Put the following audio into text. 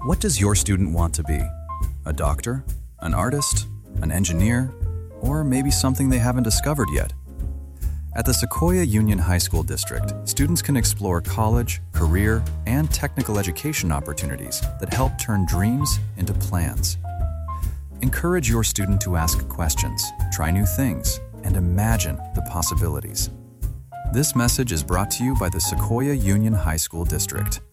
What does your student want to be? A doctor? An artist? An engineer? Or maybe something they haven't discovered yet? At the Sequoia Union High School District, students can explore college, career, and technical education opportunities that help turn dreams into plans. Encourage your student to ask questions, try new things, and imagine the possibilities. This message is brought to you by the Sequoia Union High School District.